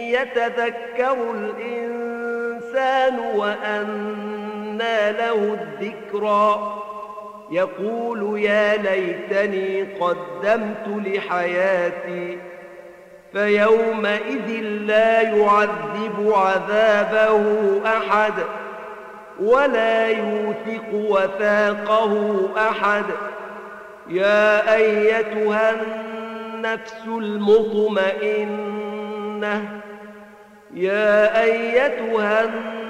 يتذكر الإنسان وأنى له الذكرى يقول يا ليتني قدمت لحياتي فيومئذ لا يعذب عذابه أحد ولا يوثق وثاقه أحد يا أيتها النفس المطمئنة